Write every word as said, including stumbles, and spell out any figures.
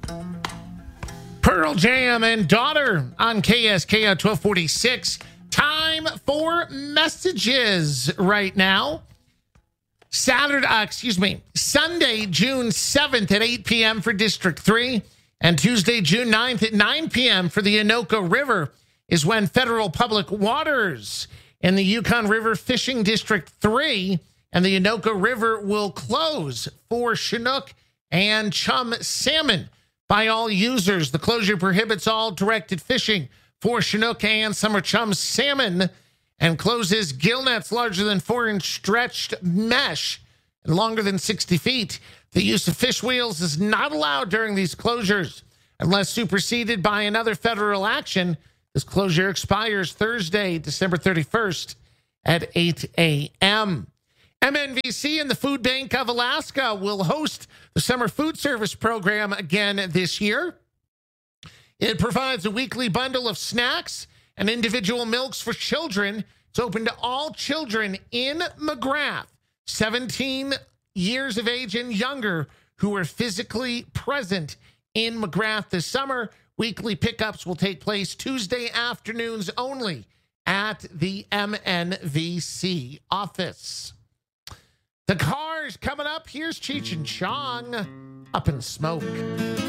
Pearl Jam and Daughter on K S K O twelve forty-six. Time for messages right now. Saturday, uh, excuse me, Sunday, June seventh at eight p.m. for District three, and Tuesday, June ninth at nine p.m. for the Anoka River is when federal public waters in the Yukon River Fishing District three and the Anoka River will close for Chinook and chum salmon by all users. The closure prohibits all directed fishing for Chinook and summer chum salmon and closes gill nets larger than four inch stretched mesh and longer than sixty feet. The use of fish wheels is not allowed during these closures unless superseded by another federal action. This closure expires Thursday, December thirty-first at eight a.m. M N V C and the Food Bank of Alaska will host the Summer Food Service Program again this year. It provides a weekly bundle of snacks and individual milks for children. It's open to all children in McGrath, seventeen years of age and younger, who are physically present in McGrath this summer. Weekly pickups will take place Tuesday afternoons only at the M N V C office. The Cars coming up. Here's Cheech and Chong, Up in Smoke.